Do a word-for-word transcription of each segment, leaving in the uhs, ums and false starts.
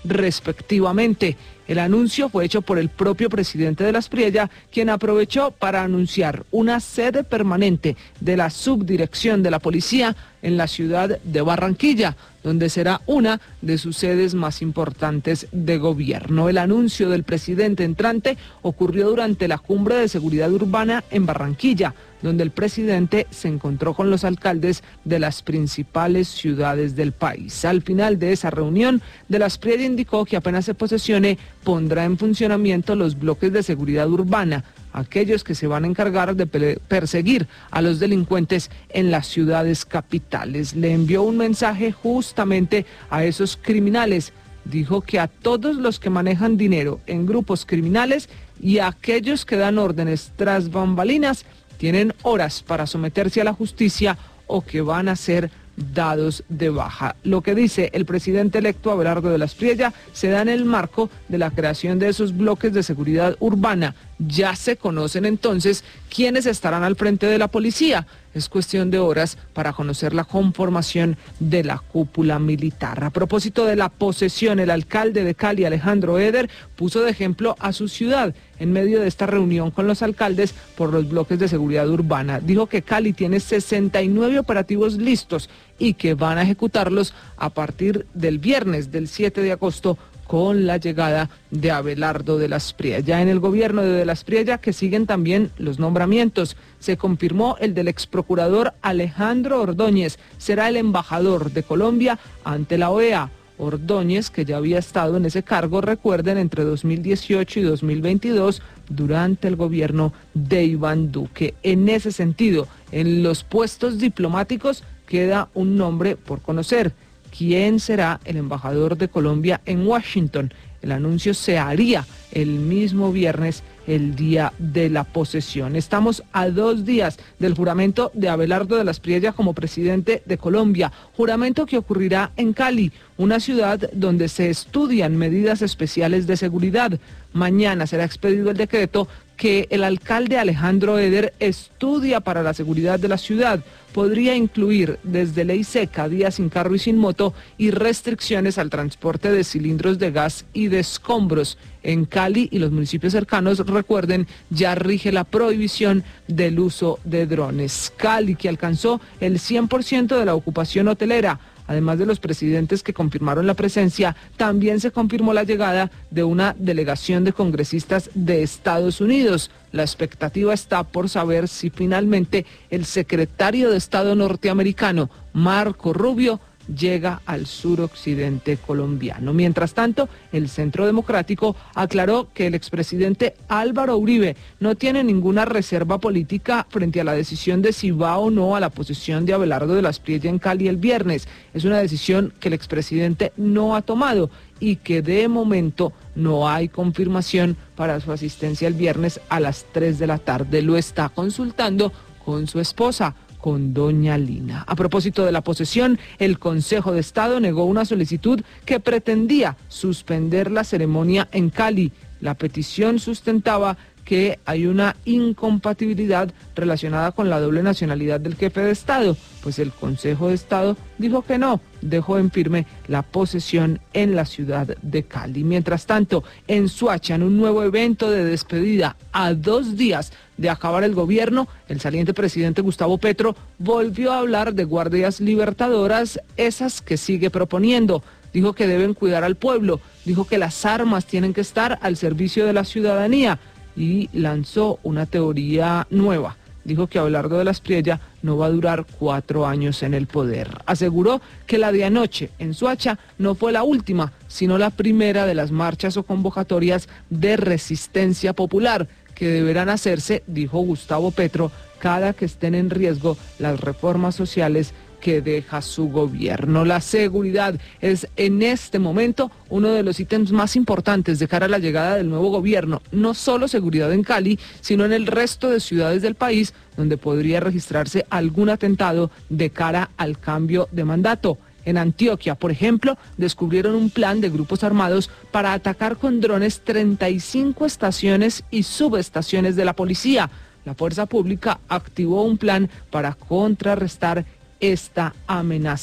respectivamente. El anuncio fue hecho por el propio presidente de la Aspriella, quien aprovechó para anunciar una sede permanente de la subdirección de la policía en la ciudad de Barranquilla, donde será una de sus sedes más importantes de gobierno. El anuncio del presidente entrante ocurrió durante la cumbre de seguridad urbana en Barranquilla, donde el presidente se encontró con los alcaldes de las principales ciudades del país. Al final de esa reunión, de la Aspriella indicó que apenas se posesione, pondrá en funcionamiento los bloques de seguridad urbana, aquellos que se van a encargar de perseguir a los delincuentes en las ciudades capitales. Le envió un mensaje justamente a esos criminales. Dijo que a todos los que manejan dinero en grupos criminales y a aquellos que dan órdenes tras bambalinas, tienen horas para someterse a la justicia o que van a ser dados de baja. Lo que dice el presidente electo Abelardo de la Aspriella se da en el marco de la creación de esos bloques de seguridad urbana. Ya se conocen entonces quiénes estarán al frente de la policía. Es cuestión de horas para conocer la conformación de la cúpula militar. A propósito de la posesión, el alcalde de Cali, Alejandro Eder, puso de ejemplo a su ciudad en medio de esta reunión con los alcaldes por los bloques de seguridad urbana. Dijo que Cali tiene sesenta y nueve operativos listos y que van a ejecutarlos a partir del viernes, del siete de agosto, con la llegada de Abelardo de la Aspriella. Ya en el gobierno de de la Aspriella, que siguen también los nombramientos, se confirmó el del exprocurador Alejandro Ordóñez, será el embajador de Colombia ante la O E A. Ordóñez, que ya había estado en ese cargo, recuerden, entre dos mil dieciocho y dos mil veintidós, durante el gobierno de Iván Duque. En ese sentido, en los puestos diplomáticos queda un nombre por conocer. ¿Quién será el embajador de Colombia en Washington? El anuncio se haría el mismo viernes, el día de la posesión. Estamos a dos días del juramento de Abelardo de la Aspriella como presidente de Colombia, juramento que ocurrirá en Cali, una ciudad donde se estudian medidas especiales de seguridad. Mañana será expedido el decreto que el alcalde Alejandro Eder estudia para la seguridad de la ciudad. Podría incluir desde ley seca, días sin carro y sin moto, y restricciones al transporte de cilindros de gas y de escombros. En Cali y los municipios cercanos, recuerden, ya rige la prohibición del uso de drones. Cali, que alcanzó el cien por ciento de la ocupación hotelera. Además de los presidentes que confirmaron la presencia, también se confirmó la llegada de una delegación de congresistas de Estados Unidos. La expectativa está por saber si finalmente el secretario de Estado norteamericano, Marco Rubio, llega al suroccidente colombiano. Mientras tanto, el Centro Democrático aclaró que el expresidente Álvaro Uribe no tiene ninguna reserva política frente a la decisión de si va o no a la posesión de Abelardo de la Aspriella en Cali el viernes. Es una decisión que el expresidente no ha tomado y que de momento no hay confirmación para su asistencia el viernes a las tres de la tarde. Lo está consultando con su esposa, con doña Lina. A propósito de la posesión, el Consejo de Estado negó una solicitud que pretendía suspender la ceremonia en Cali. La petición sustentaba que hay una incompatibilidad relacionada con la doble nacionalidad del jefe de Estado, pues el Consejo de Estado dijo que no, dejó en firme la posesión en la ciudad de Cali. Mientras tanto, en Soacha, en un nuevo evento de despedida a dos días de acabar el gobierno, el saliente presidente Gustavo Petro volvió a hablar de guardias libertadoras, esas que sigue proponiendo. Dijo que deben cuidar al pueblo, dijo que las armas tienen que estar al servicio de la ciudadanía y lanzó una teoría nueva. Dijo que Abelardo de la Aspriella no va a durar cuatro años en el poder. Aseguró que la de anoche en Soacha no fue la última, sino la primera de las marchas o convocatorias de resistencia popular que deberán hacerse, dijo Gustavo Petro, cada que estén en riesgo las reformas sociales que deja su gobierno. La seguridad es en este momento uno de los ítems más importantes de cara a la llegada del nuevo gobierno. No solo seguridad en Cali, sino en el resto de ciudades del país, donde podría registrarse algún atentado de cara al cambio de mandato. En Antioquia, por ejemplo, descubrieron un plan de grupos armados para atacar con drones treinta y cinco estaciones y subestaciones de la policía. La fuerza pública activó un plan para contrarrestar esta amenaza.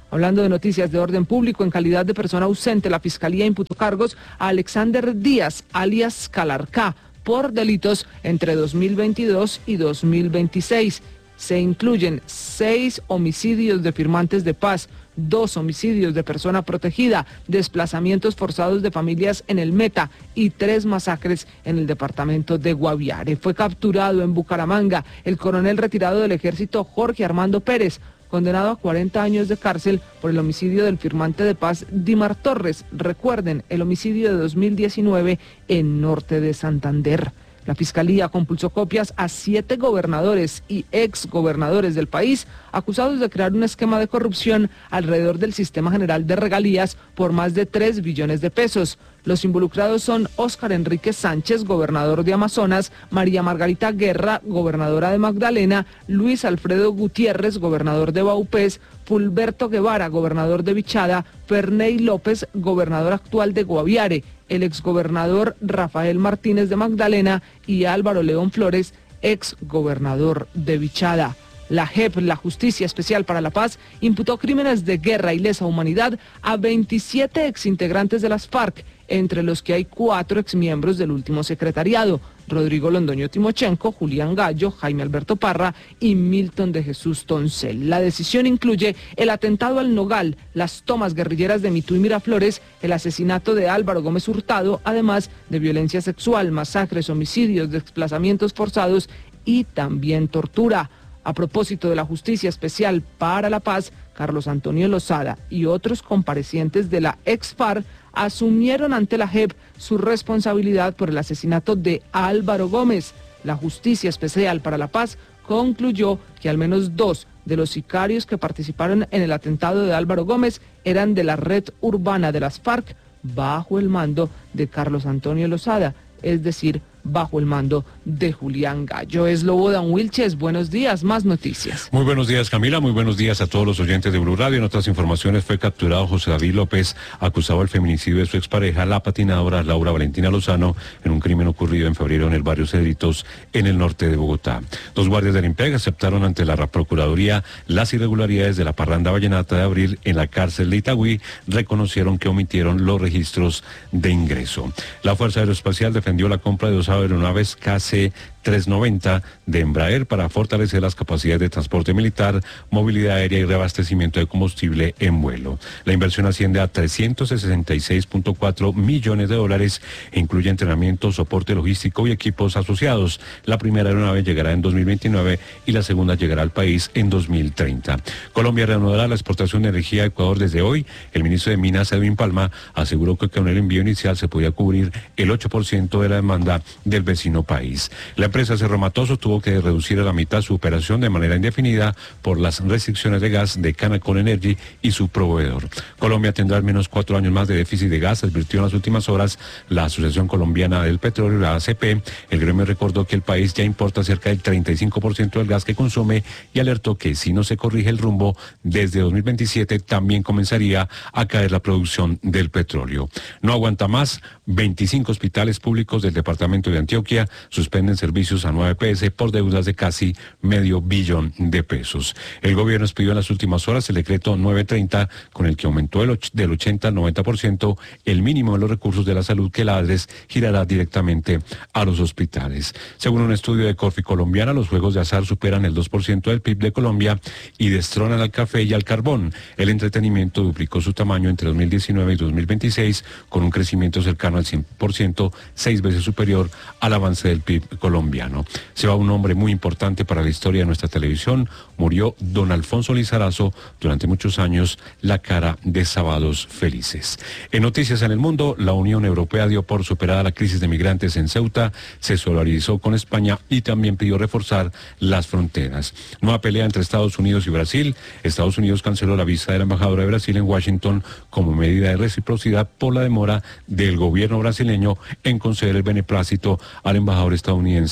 Hablando de noticias de orden público, en calidad de persona ausente, la Fiscalía imputó cargos a Alexander Díaz, alias Calarcá, por delitos entre dos mil veintidós y dos mil veintiséis. Se incluyen seis homicidios de firmantes de paz, dos homicidios de persona protegida, desplazamientos forzados de familias en el Meta y tres masacres en el departamento de Guaviare. Fue capturado en Bucaramanga el coronel retirado del ejército Jorge Armando Pérez, condenado a cuarenta años de cárcel por el homicidio del firmante de paz Dimar Torres. Recuerden, el homicidio de dos mil diecinueve en Norte de Santander. La Fiscalía compulsó copias a siete gobernadores y exgobernadores del país acusados de crear un esquema de corrupción alrededor del Sistema General de Regalías por más de tres billones de pesos. Los involucrados son Óscar Enrique Sánchez, gobernador de Amazonas, María Margarita Guerra, gobernadora de Magdalena, Luis Alfredo Gutiérrez, gobernador de Vaupés, Fulberto Guevara, gobernador de Vichada, Ferney López, gobernador actual de Guaviare, el exgobernador Rafael Martínez de Magdalena y Álvaro León Flores, exgobernador de Vichada. La J E P, la Justicia Especial para la Paz, imputó crímenes de guerra y lesa humanidad a veintisiete exintegrantes de las FARC, entre los que hay cuatro exmiembros del último secretariado: Rodrigo Londoño Timochenko, Julián Gallo, Jaime Alberto Parra y Milton de Jesús Toncel. La decisión incluye el atentado al Nogal, las tomas guerrilleras de Mitú y Miraflores, el asesinato de Álvaro Gómez Hurtado, además de violencia sexual, masacres, homicidios, desplazamientos forzados y también tortura. A propósito de la Justicia Especial para la Paz, Carlos Antonio Lozada y otros comparecientes de la ex-FARC asumieron ante la J E P su responsabilidad por el asesinato de Álvaro Gómez. La Justicia Especial para la Paz concluyó que al menos dos de los sicarios que participaron en el atentado de Álvaro Gómez eran de la red urbana de las FARC bajo el mando de Carlos Antonio Lozada, es decir, bajo el mando de Julián Gallo. Es Slobodan Wilches, buenos días, más noticias. Muy buenos días, Camila, muy buenos días a todos los oyentes de Blue Radio. En otras informaciones, fue capturado José David López, acusado del feminicidio de su expareja, la patinadora Laura Valentina Lozano, en un crimen ocurrido en febrero en el barrio Cedritos, en el norte de Bogotá. Dos guardias del IMPEC aceptaron ante la Procuraduría las irregularidades de la parranda vallenata de abril en la cárcel de Itagüí, reconocieron que omitieron los registros de ingreso. La Fuerza Aeroespacial defendió la compra de dos aeronaves K C trescientos noventa de Embraer para fortalecer las capacidades de transporte militar, movilidad aérea y reabastecimiento de combustible en vuelo. La inversión asciende a trescientos sesenta y seis punto cuatro millones de dólares e incluye entrenamiento, soporte logístico y equipos asociados. La primera aeronave llegará en dos mil veintinueve y la segunda llegará al país en dos mil treinta. Colombia reanudará la exportación de energía a Ecuador desde hoy. El ministro de Minas, Edwin Palma, aseguró que con el envío inicial se podía cubrir el ocho por ciento de la demanda del vecino país. La empresa Cerro Matoso tuvo que reducir a la mitad su operación de manera indefinida por las restricciones de gas de Canacol Energy y su proveedor. Colombia tendrá al menos cuatro años más de déficit de gas, advirtió en las últimas horas la Asociación Colombiana del Petróleo, la A C P. El gremio recordó que el país ya importa cerca del treinta y cinco por ciento del gas que consume y alertó que si no se corrige el rumbo, desde dos mil veintisiete también comenzaría a caer la producción del petróleo. No aguanta más, veinticinco hospitales públicos del departamento de Antioquia suspenden servicios a nueve E P S por deudas de casi medio billón de pesos. El gobierno expidió en las últimas horas el decreto novecientos treinta, con el que aumentó el och- del ochenta al noventa por ciento el mínimo de los recursos de la salud que la ADRES girará directamente a los hospitales. Según un estudio de Corfi Colombiana, los juegos de azar superan el dos por ciento del P I B de Colombia y destronan al café y al carbón. El entretenimiento duplicó su tamaño entre dos mil diecinueve y dos mil veintiséis, con un crecimiento cercano al cien por ciento, seis veces superior al avance del P I B colombiano. Se va un hombre muy importante para la historia de nuestra televisión. Murió don Alfonso Lizarazo, durante muchos años la cara de Sábados Felices. En Noticias en el Mundo, la Unión Europea dio por superada la crisis de migrantes en Ceuta, se solidarizó con España y también pidió reforzar las fronteras. Nueva pelea entre Estados Unidos y Brasil. Estados Unidos canceló la visa de la embajadora de Brasil en Washington como medida de reciprocidad por la demora del gobierno brasileño en conceder el beneplácito al embajador estadounidense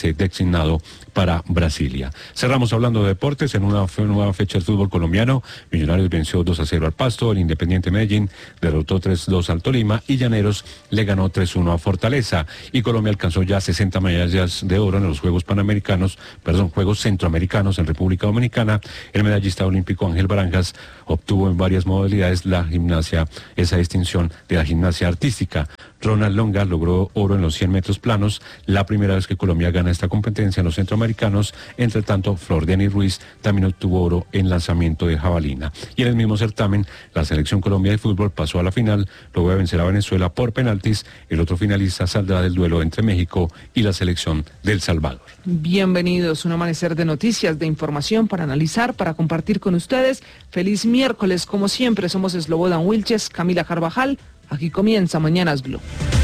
haberse designado para Brasilia. Cerramos hablando de deportes. En una nueva fecha del fútbol colombiano, Millonarios venció dos a cero al Pasto, el Independiente Medellín derrotó tres dos al Tolima y Llaneros le ganó tres uno a Fortaleza. Y Colombia alcanzó ya sesenta medallas de oro en los Juegos Panamericanos, perdón, Juegos Centroamericanos en República Dominicana. El medallista olímpico Ángel Baranjas obtuvo en varias modalidades la gimnasia, esa distinción de la gimnasia artística. Ronald Longa logró oro en los cien metros planos, la primera vez que Colombia gana esta competencia en los centroamericanos. Entre tanto, Flordiani Ruiz también obtuvo oro en lanzamiento de jabalina. Y en el mismo certamen, la selección Colombia de fútbol pasó a la final, luego de vencer a Venezuela por penaltis. El otro finalista saldrá del duelo entre México y la selección de El Salvador. Bienvenidos, un amanecer de noticias, de información para analizar, para compartir con ustedes. Feliz miércoles, como siempre, somos Slobodan Wilches, Camila Carvajal. Aquí comienza Mañanas Blue.